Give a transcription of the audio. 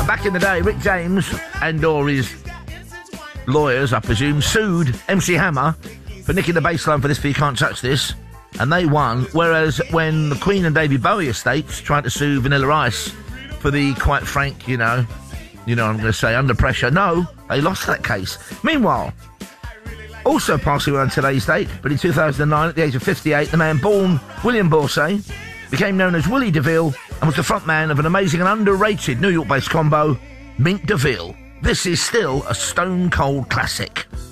Back in the day, Rick James and or his lawyers, I presume, sued MC Hammer for nicking the bass line for this, for You Can't Touch This, and they won. Whereas when the Queen and David Bowie estates tried to sue Vanilla Ice for the quite frank, you know what I'm going to say, Under Pressure, no, they lost that case. Meanwhile, also passing on today's date, but in 2009, at the age of 58, the man born William Borsay became known as Willie DeVille and was the frontman of an amazing and underrated New York-based combo, Mink DeVille. This is still a stone-cold classic.